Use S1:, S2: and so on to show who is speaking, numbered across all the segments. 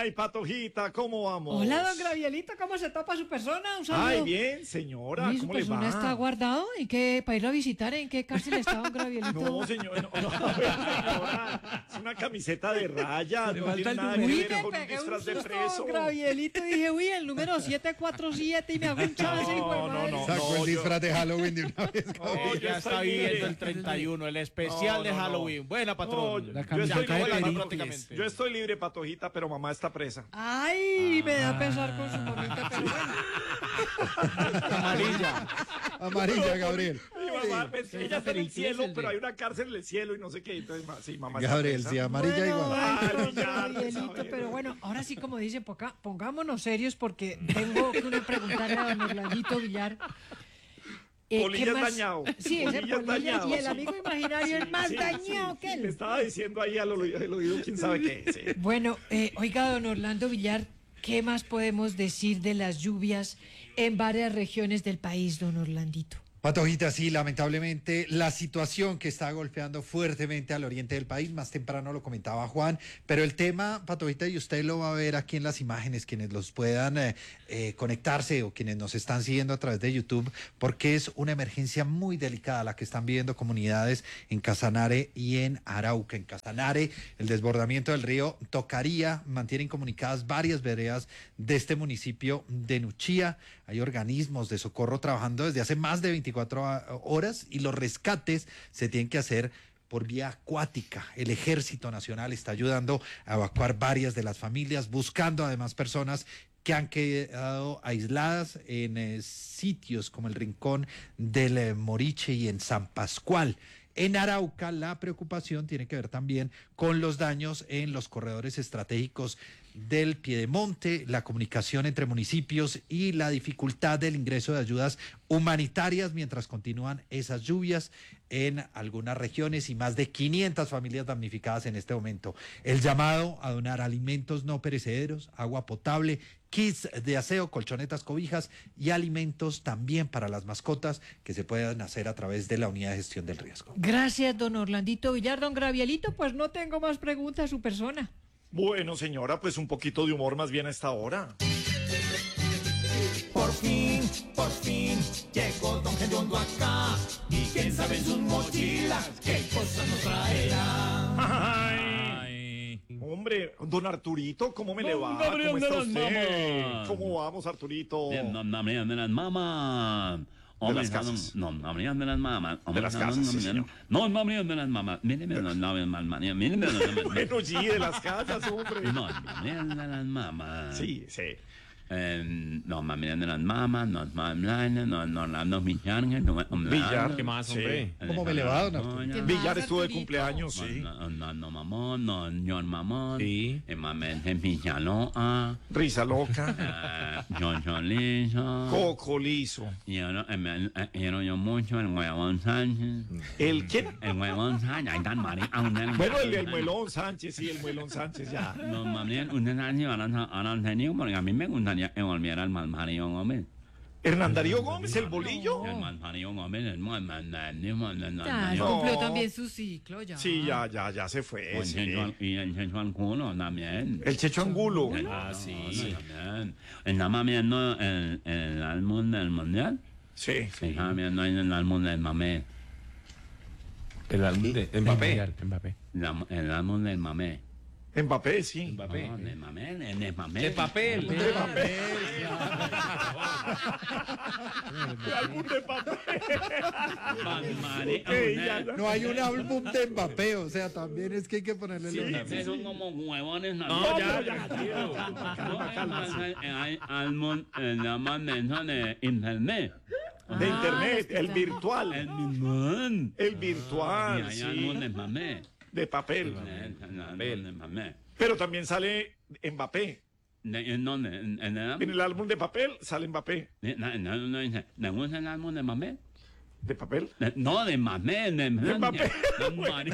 S1: Ay, Patojita, ¿cómo vamos?
S2: Hola, don Gravielito, ¿cómo se topa su persona? Un saludo.
S1: Ay, bien, señora,
S2: Uy,
S1: ¿cómo
S2: ¿su
S1: le va?
S2: persona está guardado? ¿En qué, para irlo a visitar? ¿En qué cárcel está, don Gravielito?
S1: No, señor, no, señora, es una camiseta de rayas, no tiene nada que
S2: Uy,
S1: ver
S2: me
S1: con un
S2: pegué un
S1: disfraz de
S2: susto,
S1: preso.
S2: don Gravielito, y dije, uy, el número 747, y me hago un chance, hijo de madre.
S3: Sacó el disfraz de Halloween de una vez.
S1: No,
S4: Ya está viviendo el 31, el especial de Halloween. Buena, patrón.
S1: No,
S4: Ya
S1: yo estoy
S4: acabó la
S1: libre,
S4: prácticamente.
S1: yo estoy libre, Patojita, pero mamá está presa.
S2: Ay, me da pesar con su mamita, pero bueno.
S4: Amarilla.
S3: Amarilla, Gabriel.
S1: Mi mamá, pues, ella está en el cielo, pero hay una cárcel en el cielo y no sé qué. Entonces, sí, mamá está
S3: Gabriel,
S1: presa.
S3: sí, amarilla
S2: Bueno,
S3: igual.
S1: Ay,
S2: don
S1: ya,
S2: Gabrielito,
S1: pues, a ver.
S2: pero bueno, ahora sí, como dicen, pongámonos serios porque tengo que preguntarle a don Orlandito Villar.
S1: Polilla
S2: ¿qué más?
S1: dañado.
S2: Sí, ese
S1: Polilla
S2: Polilla,
S1: dañado,
S2: y el
S1: sí.
S2: amigo imaginario es más
S1: Sí,
S2: dañado
S1: sí,
S2: que
S1: sí,
S2: él.
S1: le estaba diciendo ahí al oído quién sabe qué. Sí.
S2: Bueno, oiga, don Orlando Villar, ¿qué más podemos decir de las lluvias en varias regiones del país, don Orlandito?
S3: Patojita, sí, lamentablemente la situación que está golpeando fuertemente al oriente del país, más temprano lo comentaba Juan, pero el tema, Patojita, y usted lo va a ver aquí en las imágenes, quienes los puedan conectarse o quienes nos están siguiendo a través de YouTube, porque es una emergencia muy delicada la que están viviendo comunidades en Casanare y en Arauca. En Casanare, el desbordamiento del río Tocaría mantiene incomunicadas varias veredas de este municipio de Nuchía. Hay organismos de socorro trabajando desde hace más de 24 horas y los rescates se tienen que hacer por vía acuática. El Ejército Nacional está ayudando a evacuar varias de las familias, buscando además personas que han quedado aisladas en sitios como el Rincón del Moriche y en San Pascual. En Arauca, la preocupación tiene que ver también con los daños en los corredores estratégicos del Piedemonte, la comunicación entre municipios y la dificultad del ingreso de ayudas humanitarias mientras continúan esas lluvias en algunas regiones y más de 500 familias damnificadas en este momento. El llamado a donar alimentos no perecederos, agua potable, kits de aseo, colchonetas, cobijas y alimentos también para las mascotas que se puedan hacer a través de la unidad de gestión del riesgo.
S2: Gracias, don Orlandito Villar. Don Gravielito, pues no tengo más preguntas a su persona.
S1: Bueno, señora, pues un poquito de humor más bien a esta hora.
S5: Por fin, llegó Don Gediondo acá. Y quién sabe en sus mochilas qué cosas nos traerá.
S1: Ay, hombre, don Arturito, ¿cómo me le va?
S6: Gabriel
S1: ¿Cómo está
S6: de las
S1: usted?
S6: Mamas.
S1: ¿Cómo vamos, Arturito?
S6: No, de las mamas.
S1: De las casas.
S6: No, de las mamas.
S1: De las casas, sí, señor.
S6: No, de las mamas. Míreme, míreme.
S1: Bueno, sí, de las casas, hombre.
S6: No, de las mamas.
S1: Sí, sí.
S6: No, de las mamas, no,
S1: Villar,
S4: ¿Qué más,
S1: sí.
S4: hombre?
S3: ¿Cómo me le va, don Arturo?
S2: ¿Qué
S1: Villar
S2: más,
S1: estuvo de
S2: Arturito?
S1: cumpleaños, sí.
S6: No, mamón, no, mamón.
S4: Sí.
S6: Mamén, Villaloa.
S1: Risa loca.
S6: Yo liso.
S1: Coco liso.
S6: Yo mucho el huevón Sánchez.
S1: ¿El quién?
S6: El huevón Sánchez. Ay, tan marica.
S1: Bueno, el Muelón Sánchez, sí, el Muelón Sánchez, ya.
S6: No, mami, usted sabe si van a tenido, porque a mí me gustaría que volviera el Malparido Gómez.
S1: ¿Hernán Darío Gómez, el bolillo?
S6: El Malparido Gómez, el
S2: Ya,
S1: No.
S2: cumplió también su ciclo, ya.
S1: Sí, ya se fue.
S6: y
S1: Sí.
S6: el Checho al culo también.
S1: El Checho Angulo.
S6: Ah, sí. También. ¿Está viendo el álbum del Mundial?
S1: Sí.
S6: Está viendo el álbum del Mamé.
S4: El álbum de Mbappé.
S6: El álbum del Mamé.
S1: Mbappé, sí.
S6: No, del Mamé, del Mamé.
S4: De papel.
S1: Álbum de papel.
S6: Marica,
S1: Ok, ya.
S3: No hay un álbum de Mbappé, o sea, también es que hay que ponerle los
S6: Ustedes son como huevones.
S1: No, ya, tío.
S6: Hay álbum, llaman eso de internet.
S1: De internet, el virtual.
S6: El mismo.
S1: El
S6: Y
S1: virtual,
S6: hay álbum
S1: sí.
S6: de Mamé.
S1: De papel.
S6: El álbum de Mamé.
S1: Pero también sale Mbappé.
S6: ¿En dónde? ¿En
S1: En el álbum de papel sale Mbappé.
S6: No dice, ¿le gusta el álbum de Mamé?
S1: ¿De papel?
S6: No, de Mamé, de
S1: Mbappé.
S6: Marica.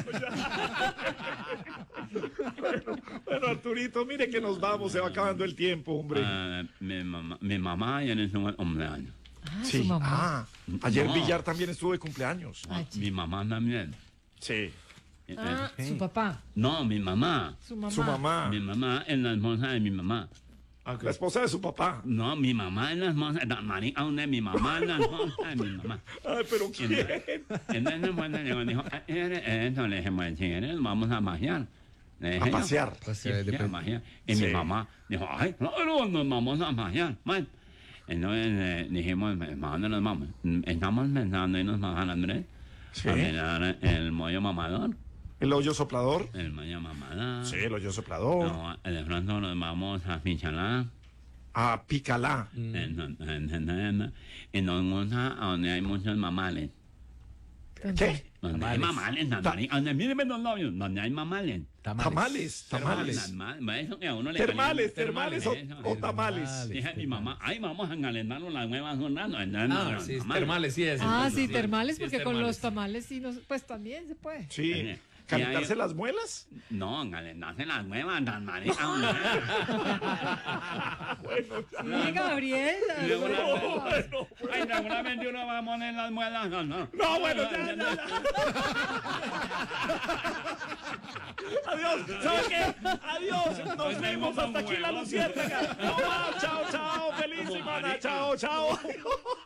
S1: Bueno, Arturito, mire que nos vamos, se va acabando el tiempo, hombre.
S6: Mi mamá ya en su cumpleaños.
S2: Ah,
S1: Sí.
S2: su mamá.
S1: Ah, ayer
S6: No.
S1: Villar también estuvo de cumpleaños.
S2: Ay,
S6: Mi mamá también.
S1: Sí.
S2: Ah, su papá,
S6: No, mi mamá.
S2: su mamá.
S1: Su mamá.
S6: Mi mamá es la esposa de mi mamá.
S1: La esposa de su papá.
S6: No, mi mamá es la esposa de marica, aún es mi mamá es la esposa de mi mamá.
S1: Ay, pero ¿quién?
S6: Entonces, cuando llegó, dijo, le dije, bueno, si eres, vamos a pasear. Le dije
S1: A
S6: yo,
S1: pasear.
S6: Sí, a pasear. Y
S1: Sí.
S6: mi mamá dijo, ay, no, nos vamos a pasear. Bueno, entonces dijimos, ¿dónde nos vamos? Estamos pensando irnos a San Andrés.
S1: Sí.
S6: A mirar el mollo mamador.
S1: El hoyo soplador.
S6: El mollo mamador.
S1: Sí, el hoyo soplador.
S6: No, de pronto nos vamos a Pinchalá.
S1: A Picalá.
S6: Y nos gusta a donde hay muchos mamales.
S1: ¿Qué?
S6: Donde hay mamales, donde míreme los labios, donde hay mamales.
S1: Tamales. Tamales.
S6: Eso que a uno le
S1: Termales,
S6: calienta.
S1: termales o tamales.
S6: Dije a mi mamá, ay, vamos a calentarnos las nuevas jornadas.
S7: Ah, sí, termales, sí es.
S2: Ah, sí, termales,
S7: Sí, es
S2: porque con
S7: termales.
S2: los tamales sí, pues también se puede.
S1: Sí. ¿Calentarse las muelas?
S6: No, calentarse las nuevas, tan marica.
S2: Sí, Gabriel.
S6: Ay, seguramente uno va a poner las muelas. No,
S1: No, bueno, ya. Adiós. ¿Sabes qué? Adiós. Nos vemos hasta aquí en la Luciérnaga. No más. Chao, chao. Feliz semana. Chao, chao.